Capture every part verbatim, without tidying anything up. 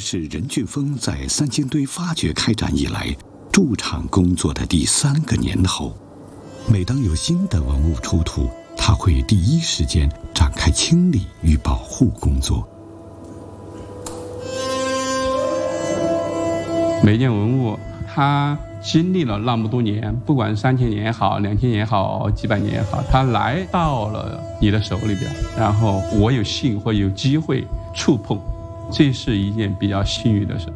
是任俊峰在三星堆发掘开展以来驻场工作的第三个年头。每当有新的文物出土，他会第一时间展开清理与保护工作。 每件文物它经历了那么多年，不管三千年也好，两千年也好，几百年也好，它来到了你的手里边，然后我有幸或有机会触碰，这是一件比较幸运的事。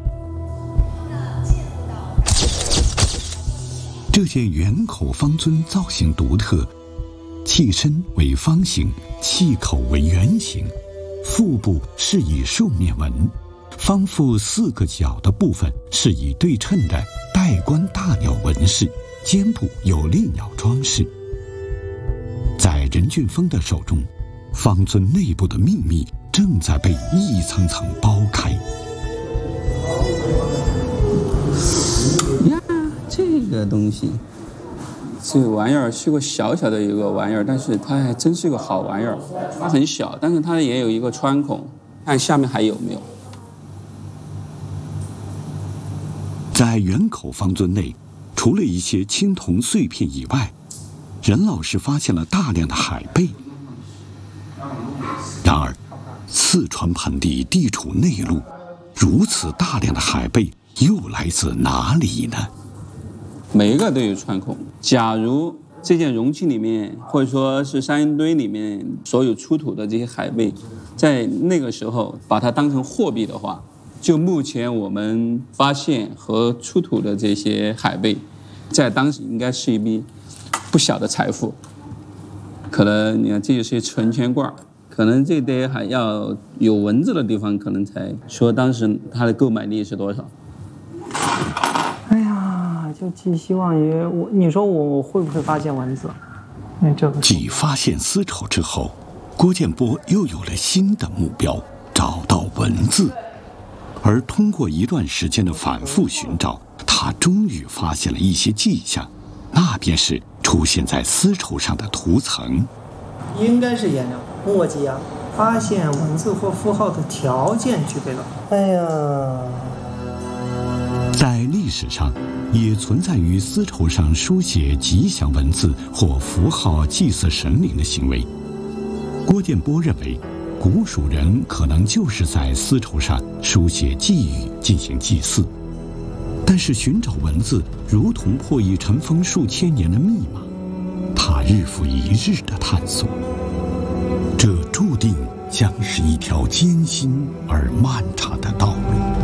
这件圆口方尊造型独特，器身为方形，器口为圆形，腹部是以兽面纹，方腹四个角的部分是以对称的带冠大鸟纹饰，肩部有利鸟装饰。在任俊峰的手中，方尊内部的秘密正在被一层层剥开。 呀，这个东西，这个玩意儿是个小小的一个玩意儿，但是它还真是个好玩意儿。它很小，但是它也有一个穿孔，看下面还有没有。 在圆口方尊内，除了一些青铜碎片以外，任老师发现了大量的海贝。然而，四川盆地地处内陆，如此大量的海贝又来自哪里呢？ 每一个都有穿孔。假如这件容器里面，或者说是三星堆里面所有出土的这些海贝，在那个时候把它当成货币的话，就目前我们发现和出土的这些海贝，在当时应该是一笔不小的财富。可能你看，这就是存钱罐，可能这得还要有文字的地方，可能才说当时它的购买力是多少。 哎呀，就寄希望于我，你说我会不会发现文字？那这个继发现丝绸之后，郭建波又有了新的目标，找到文字。而通过一段时间的反复寻找，他终于发现了一些迹象，那便是出现在丝绸上的涂层。 应该是颜料、墨迹啊，发现文字或符号的条件具备了。哎呀， 在历史上，也存在于丝绸上书写吉祥文字或符号祭祀神灵的行为。郭建波认为，古蜀人可能就是在丝绸上书写寄语进行祭祀，但是寻找文字如同破译尘封数千年的密码，他日复一日的探索，这注定将是一条艰辛而漫长的道路。